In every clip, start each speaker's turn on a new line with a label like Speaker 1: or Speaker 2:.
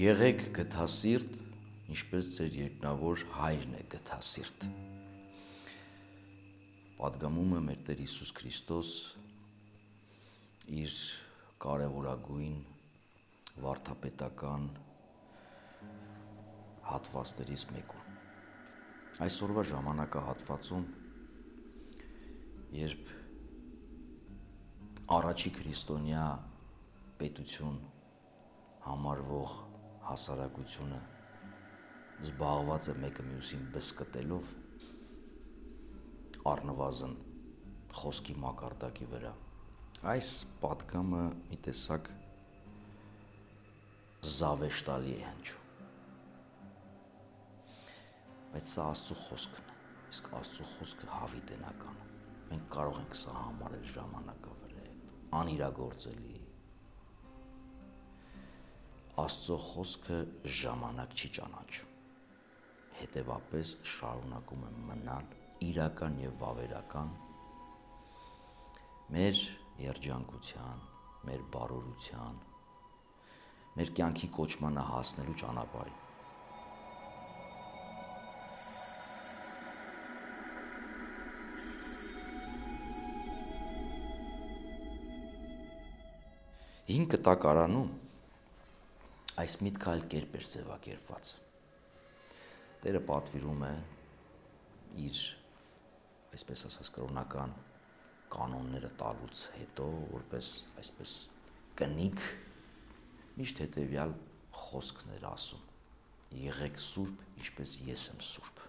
Speaker 1: Եղեք գթասիրտ, ինչպես ձեր երկնավոր հայրն է գթասիրտ։ Պատգամումը մեր Տեր Հիսուս Քրիստոս իր կարևորագույն վարդապետական հատվածներից մեկում։ Այսօրվա ժամանակահատվածում, երբ առաջի քրիստոնյա պետություն համարվող հասարակությունը զբաղված է մեկը մյուսին բզկտելով, առնվազն խոսքի մակարդակի վրա, այս պատգամը մի տեսակ զավեշտալի է հնչում։ Բայց սա Աստծո խոսքն է, իսկ Աստծո խոսքը հավիտենական է։ Մենք կարող ենք սա համարել ժամանակավրեպ, անիրագործելի։ Աստծո խոսքը ժամանակ չի ճանաչում, հետևապես շարունակում է մնալ իրական եւ վավերական մեր երջանկության, մեր բարօրության, մեր կյանքի կոչմանը հասնելու ճանապարհին։ Հին կտակարանում այս միտքը այլ կերպ էր ձևակերպված։ Տերը պատվիրում է իր, այսպես ասած, կրոնական կանոնները տալուց հետո, որպես այսպես կնիկ, միշտ հետևյալ խոսքն էր ասում. եղեք սուրբ, ինչպես ես եմ սուրբ։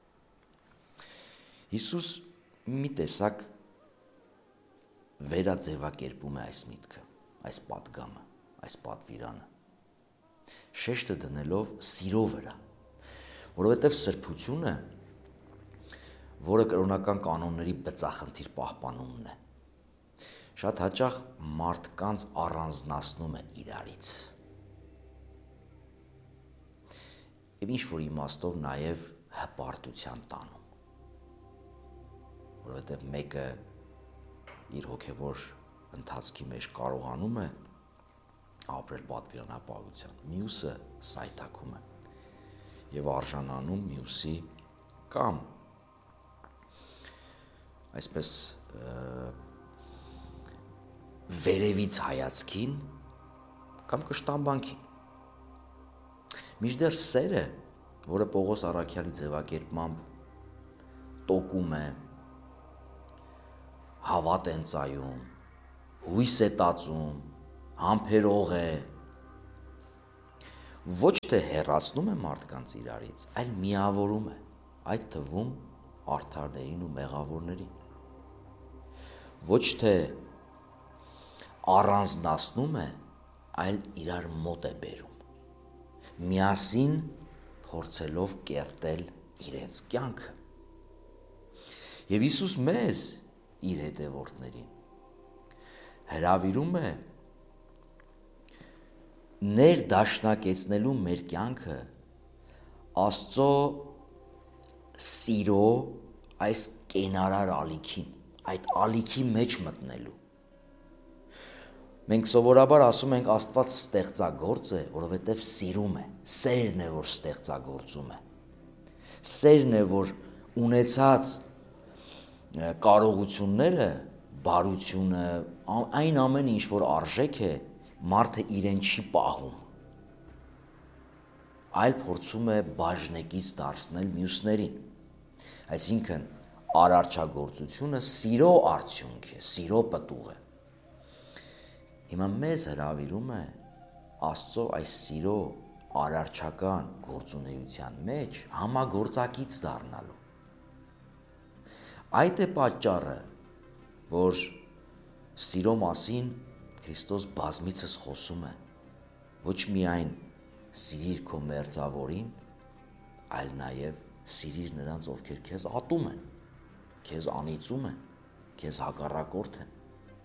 Speaker 1: Հիսուս մի տեսակ վերաձևակերպում է այս միտքը, այս պատգամը, այս պատվիրանը, շեշտը դնելով սիրո վրա, որովհետև սրբությունը, որը կրոնական կանոնների բծախնդիր պահպանումն է, շատ հաճախ մարդկանց առանձնացնում է իրարից։ Եվ ինչ-որ իմաստով նաև հպարտության տանում, որովհետև մեկը իր հոգևոր ընթացքի մեջ կարողանում է ապրել պատվիրանապահության, մյուսը սայթաքում է եւ արժանանում մյուսի կամ այսպես վերևից հայացքին կամ կշտամբանքին։ Մինչդեռ սերը, որը Պողոս առաքյալի ձևակերպմամբ տոկում է, հավատ են ծայում, հույս է տածում, համբերող է, ոչ թե հեռացնում է մարդկանց իրարից, այլ միավորում է, այդ թվում արդարներին ու մեղավորներին։ Ոչ թե առանձնացնում է, այլ իրար մոտ է բերում, միասին փորձելով կերտել իրենց կյանքը։ Եվ Հիսուս մեզ, իր հետևորդներին, հրավիրում է ներդաշնակեցնելու մեր կյանքը Աստծո սիրո այս կենարար ալիքին, այդ ալիքի մեջ մտնելու։ Մենք սովորաբար ասում ենք Աստված ստեղծագործ է, որովհետև սիրում է, սերն է, որ ստեղծագործում է։ Սերն է, որ ունեցած կարողությունները, բարությունը, այն ամենը, ինչ որ արժեք է, մարդը իրեն չի պահում, այլ փորձում է բաժնեկից դարձնել մյուսներին։ Այսինքն արարչագործությունը սիրո արդյունք է, սիրո պտուղ է։ Հիմա մեզ հրավիրում է Աստծո այս սիրո արարչական գործունեության մեջ համագործակից դառնալու։ Այդ է պատճառը, որ սիրո մասին Քրիստոս բազմիցս խոսում է, ոչ միայն սիրիր քո մերձավորին, այլ նաև սիրիր նրանց, ովքեր քեզ ատում են, քեզ անիծում են, քեզ հակառակորդ են։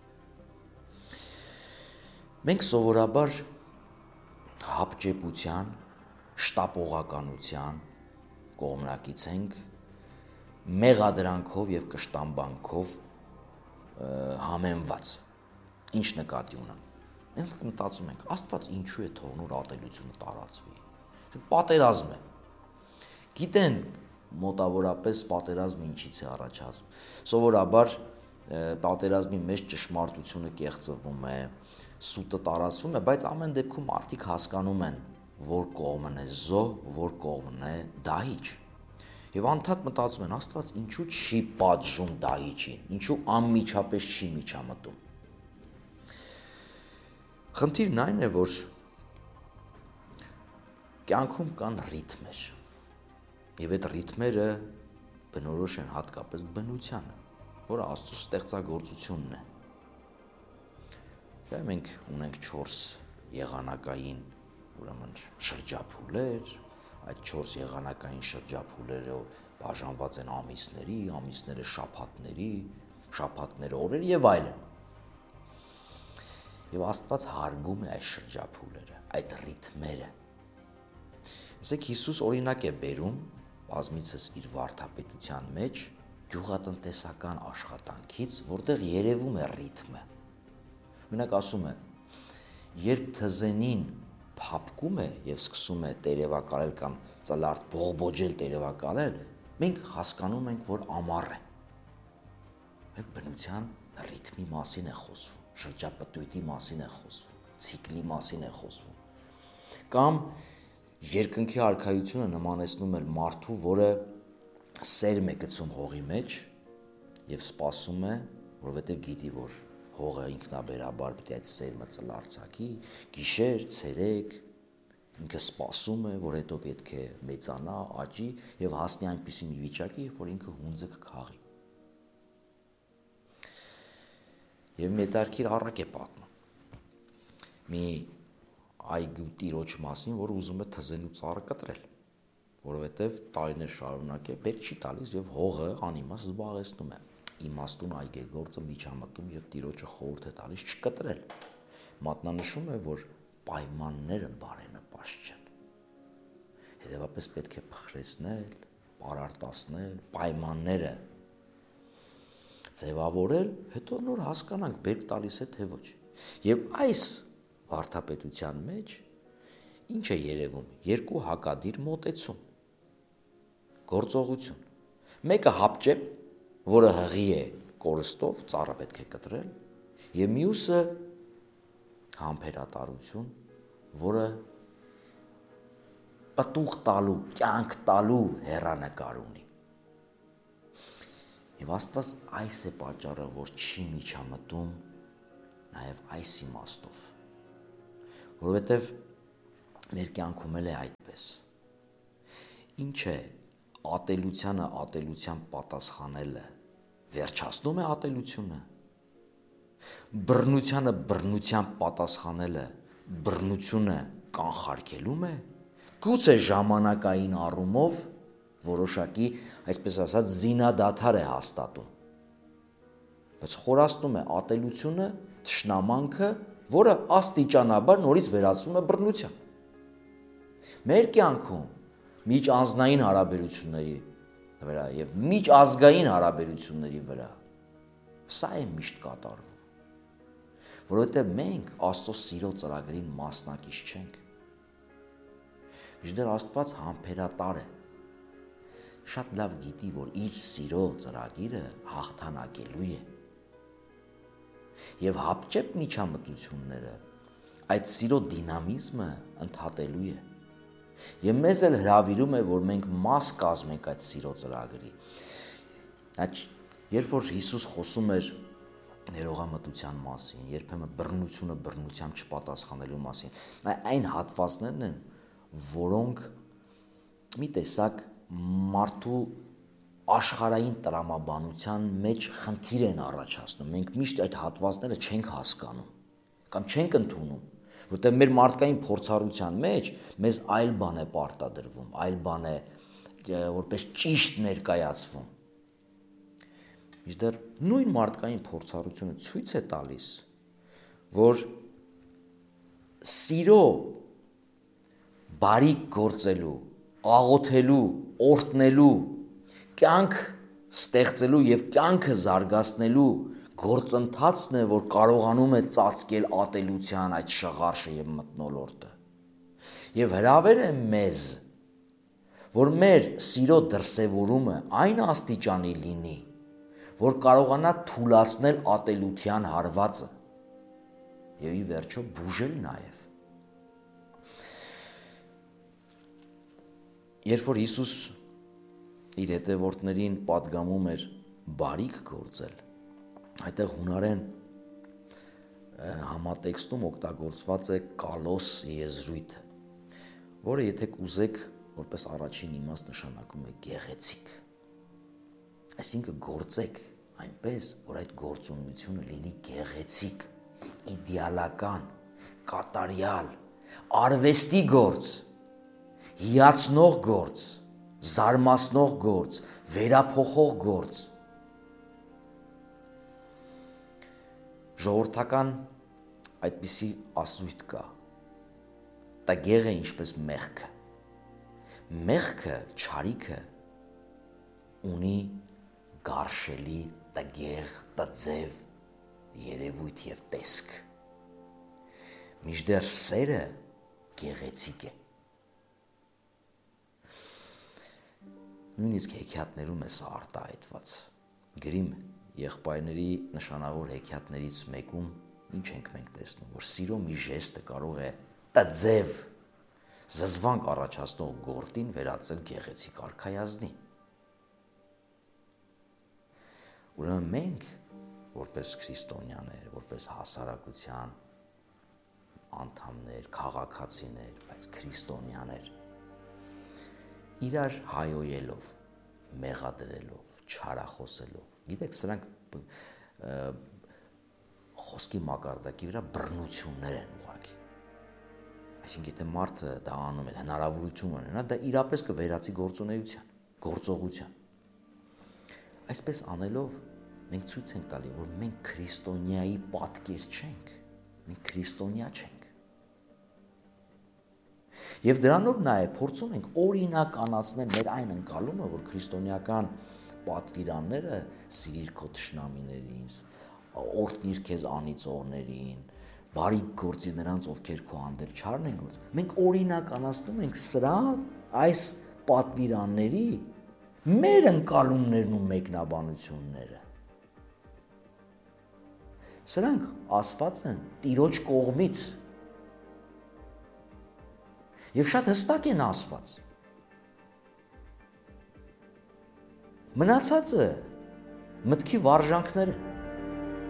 Speaker 1: Մենք սովորաբար հապճեպության, շտապողականության կողմնակից ենք, մեղադրանքով և կշտամբանքով համեմված։ Ինչ նկատի ունեմ։ Մենք մտածում ենք, Աստված ինչու է թողնում որ ատելությունը տարածվի։ Պատերազմ է։ Գիտեն մոտավորապես պատերազմը ինչից է առաջացում։ Սովորաբար պատերազմի մեջ ճշմարտությունը կեղծվում է, սուտը տարածվում է, բայց ամեն դեպքում մարդիկ հասկանում են, որ կողմն է զոհ, որ կողմն է դահիճ։ Եվ անդադ մտածում են, Աստված ինչու չի պատժում դահիճին, ինչու անմիջապես չի միջամտում։ Խնդիրն այն է, որ կյանքում կան ռիթմեր, եւ այդ ռիթմերը բնորոշ են հատկապես բնությանը, որը Աստծո ստեղծագործությունն է։ Դա մենք ունենք 4 եղանակային, ուրեմն շրջափուլեր, այդ 4 եղանակային շրջափուլերով բաժանված են ամիսների, ամիսները շաբաթների, շաբաթները օրերի եւ այլն։ Եվ Աստված հարգում է այս շրջափուլերը, այդ ռիթմերը։ Ասեք Հիսուս օրինակ է բերում բազմիցս իր վարդապետության մեջ գյուղատնտեսական աշխատանքից, որտեղ երևում է ռիթմը։ Մենակ ասում է, երբ թզենին փափկում է եւ սկսում է տերևակալել կամ ծլարդ բողբոջել տերևակալել, մենք հասկանում ենք, որ ամառ է։ Այդ բնության ռիթմի մասին է խոսվում, շրջապտույտի մասին է խոսվում, ցիկլի մասին է խոսվում։ Կամ երկնքի արքայությունը նմանեցնում է մարդու, որը սերմ է գցում հողի մեջ եւ սպասում է, որովհետեւ գիտի, որ հողը ինքնաբերաբար պետք է այդ սերմը ծլարձակի, գիշեր, ցերեկ, ինքը սպասում է, որ հետո պետք է մեծանա, աճի եւ հասնի այնպիսի մի վիճակի, որ ինքը հունձը կքաղի։ Եվ Մետարքիր առակ է պատմում մի այգու տիրոջ մասին, որ ուզում է թզենու ծառը կտրել, որովհետև տարիներ շարունակ է բերք չի տալիս եւ հողը անիմաստ զբաղեցնում է։ Իմաստուն այգեգործը միջամտում եւ տիրոջը խորհուրդ է տալիս չկտրել։ Մատնանշում է, որ պայմանները բարենպաստ չեն։ Հետևաբար պետք է փխրեցնել, պարարտացնել, պայմանները ձևավորել, հետո նոր հասկանանք բերք տալիս է թե ոչ։ Եվ այս վարդապետության մեջ ինչ է երևում, երկու հակադիր մոտեցում, գործողություն։ Մեկը հապճեպ, որը հղի է կորստով, ծառը պետք է կտրել, եւ մյուսը համբերատարություն, որը պտուղ տալու, կյանք տալու հեռանկար ունի։ Եվ Աստված այս է պատճառը, որ չի միջամտում նաև այս իմաստով, որովհետև մեր կյանքում էլ է այդպես։ Ինչ է ատելությանը ատելության պատասխանելը, վերջացնում է ատելությունը, բռնությանը բռնության պատասխանելը, բռնությունը կանխարգելում է, գուցե ժամանակային առումով որոշակի, այսպես ասած, զինադադար է հաստատում, բայց խորացնում է ատելությունը, թշնամանքը, որը աստիճանաբար նորից վերածվում է բռնության։ Մեր կյանքում միջանձնային հարաբերությունների վրա եւ միջազգային հարաբերությունների վրա սա է միշտ կատարվում, որովհետեւ մենք Աստծո սիրո ծրագրի մասնակից չենք։ Միշտ Աստված համբերատար է, շատ լավ գիտի, որ իր սիրո ծրագիրը հաղթանակելու է։ Եվ հապճեպ միջամտությունները այդ սիրո դինամիզմը ընդհատելու է։ Եվ մեզ էլ հրավիրում է, որ մենք մաս կազմենք այդ սիրո ծրագրի։ Երբ որ Հիսուս խոսում էր ներողամտության մասին, երբեմն բռնությունը բռնությամբ չպատասխանելու մասին, այն հատվածներն են, որոնք մի տեսակ մարդու աշխարհային տրամաբանության մեջ խնդիր են առաջացնում։ Մենք միշտ այդ հատվածները չենք հասկանում կամ չենք ընդունում, որտեղ մեր մարդկային փորձառության մեջ մեզ այլ բան է պարտադրվում, այլ բան է որպես ճիշտ ներկայացվում։ Միշտ նույն մարդկային փորձառությունը ցույց է տալիս, որ սիրո բարիք գործելու, աղոթելու, օրհնելու, կյանք ստեղծելու եւ կյանքը զարգացնելու գործընթացն է, որ կարողանում է ծածկել ատելության այդ շղարշը եւ մթնոլորտը։ Եվ հրավեր է մեզ, որ մեր սիրո դրսևորումը այն աստիճանի լինի, որ կարողանա թուլացնել ատելության հարվածը եւ ի վերջո բուժել նաեւ։ Երբ որ Հիսուս իր հետևորդներին պատգամում էր բարիք գործել, այդտեղ հունարեն համատեքստում օգտագործված է կալոս եզրույթը, որը եթե կուզեք որպես առաջին իմաստ նշանակում է գեղեցիկ։ Այսինքն գործեք այնպես, որ այդ գործունեությունը լինի գեղեցիկ, իդեալական, կատարյալ, արվեստի գործ, հիացնող գործ, զարմացնող գործ, վերափոխող գործ։ Ժողովրդական այդպիսի ասույթ կա. տգեղ է ինչպես մեղքը։ Մեղքը, չարիքը ունի գարշելի, տգեղ, տձև երևույթ եւ տեսք։ Մինչդեռ սերը գեղեցիկ է։ Նույնիսկ հեքիաթներում է սա արտահայտված։ Գրիմ եղբայրների նշանավոր հեքիաթներից մեկում ինչ ենք մենք տեսնում, որ սիրո մի ժեստը կարող է տձև, զզվանք առաջացնող գործին վերածել գեղեցիկ արքայազնի։ Ուրեմն մենք, որպես քրիստոնյաներ, որպես հասարակության անդամներ, քաղաքացիներ, բայց քրիստոնյաներ, իրար հայոյելով, մեղադրելով, չարախոսելով, գիտեք, սրանք խոսքի մակարդակի վրա բռնություններ են ուղղակի։ Այսինքն, եթե մարդը դա անում է, հնարավորություն ունենա, դա իրապես կվերածի գործունեության, գործողության։ Այսպես անելով մենք ցույց ենք տալի, որ մենք քրիստոնյայի պատկեր չենք, մենք քրիստոնյա չենք։ Եվ դրանով նաև փորձում ենք օրինականացնել մեր այն ընկալումը, որ քրիստոնեական պատվիրանները սիրիր քո թշնամիներին, օրհնիր քեզ անիծողներին, բարի գործի նրանց, ովքեր քո հանդեպ չարն են գործում։ Մենք օրինականացնում ենք սրա այս պատվիրանների մեր ընկալումներն ու մեկնաբանությունները։ Սրանք ասված են Տիրոջ կողմից եւ շատ հստակ են ասված։ Մնացածը մտքի վարժանքներ են։